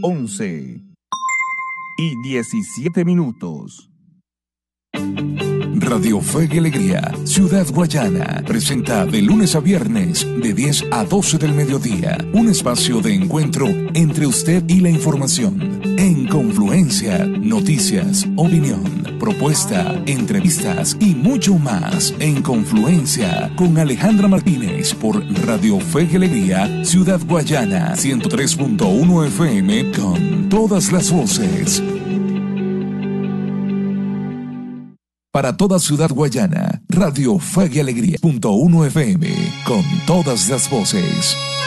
11:17. Radio Fe y Alegría, Ciudad Guayana, presenta de lunes a viernes de 10 a 12 del mediodía, un espacio de encuentro entre usted y la información. En confluencia, noticias, opinión, propuesta, entrevistas y mucho más. En confluencia con Alejandra Martínez por Radio Fe y Alegría, Ciudad Guayana, 103.1 FM con todas las voces. Para toda Ciudad Guayana, Radio Fe y Alegría, .1 FM, con todas las voces.